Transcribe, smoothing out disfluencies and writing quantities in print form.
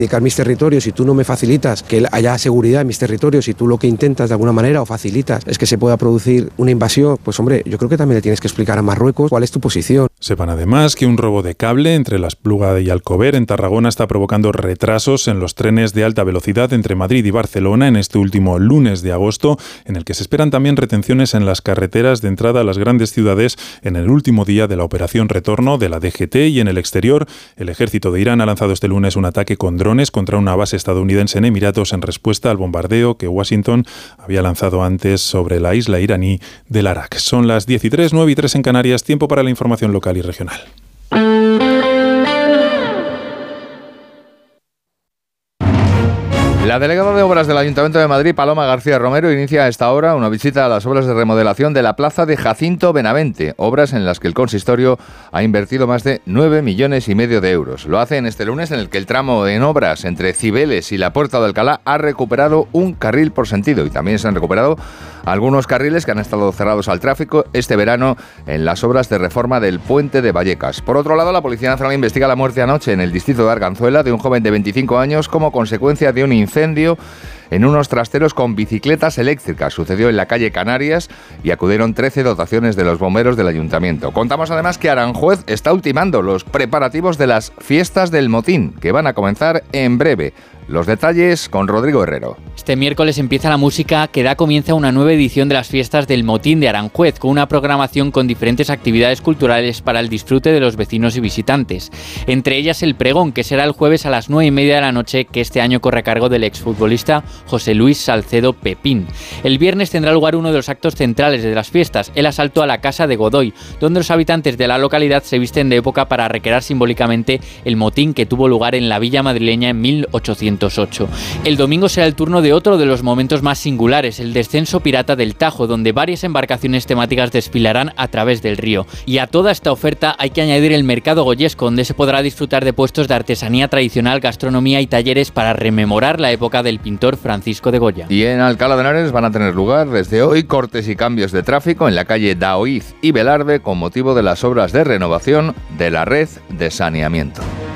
mis territorios, si tú no me facilitas que haya seguridad en mis territorios, si tú lo que intentas de alguna manera o facilitas es que se pueda producir una invasión, pues hombre, yo creo que también le tienes que explicar a Marruecos cuál es tu posición. Sepan además que un robo de cable entre La Espluga y Alcover en Tarragona está provocando retrasos en los trenes de alta velocidad entre Madrid y Barcelona en este último lunes de agosto, en el que se esperan también retenciones en las carreteras de entrada a las grandes ciudades en el último día de la operación retorno de la DGT. Y en el exterior, el ejército de Irán ha lanzado este lunes un ataque con drones contra una base estadounidense en Emiratos en respuesta al bombardeo que Washington había lanzado antes sobre la isla iraní del Arak. Son las 10:03, 9:03 en Canarias, tiempo para la información local y regional. La delegada de Obras del Ayuntamiento de Madrid, Paloma García Romero, inicia a esta hora una visita a las obras de remodelación de la plaza de Jacinto Benavente, obras en las que el consistorio ha invertido más de 9,5 millones de euros. Lo hace en este lunes en el que el tramo en obras entre Cibeles y la Puerta de Alcalá ha recuperado un carril por sentido y también se han recuperado algunos carriles que han estado cerrados al tráfico este verano en las obras de reforma del puente de Vallecas. Por otro lado, la Policía Nacional investiga la muerte anoche en el distrito de Arganzuela de un joven de 25 años como consecuencia de un incendio en unos trasteros con bicicletas eléctricas. Sucedió en la calle Canarias y acudieron 13 dotaciones de los bomberos del ayuntamiento. Contamos además que Aranjuez está ultimando los preparativos de las fiestas del Motín, que van a comenzar en breve. Los detalles con Rodrigo Herrero. Este miércoles empieza la música que da comienzo a una nueva edición de las fiestas del Motín de Aranjuez, con una programación con diferentes actividades culturales para el disfrute de los vecinos y visitantes. Entre ellas el pregón, que será el jueves a las 9:30 de la noche, que este año corre a cargo del exfutbolista José Luis Salcedo Pepín. El viernes tendrá lugar uno de los actos centrales de las fiestas, el asalto a la Casa de Godoy, donde los habitantes de la localidad se visten de época para recrear simbólicamente el motín que tuvo lugar en la villa madrileña en 1808. El domingo será el turno de otro de los momentos más singulares, el descenso pirata del Tajo, donde varias embarcaciones temáticas desfilarán a través del río. Y a toda esta oferta hay que añadir el mercado goyesco, donde se podrá disfrutar de puestos de artesanía tradicional, gastronomía y talleres para rememorar la época del pintor Francisco de Goya. Y en Alcalá de Henares van a tener lugar desde hoy cortes y cambios de tráfico en la calle Daoiz y Velarde con motivo de las obras de renovación de la red de saneamiento.